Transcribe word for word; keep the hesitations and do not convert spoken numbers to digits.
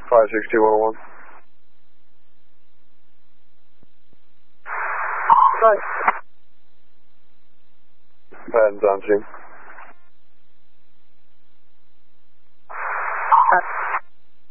five six two one one. Right. Patton's on scene.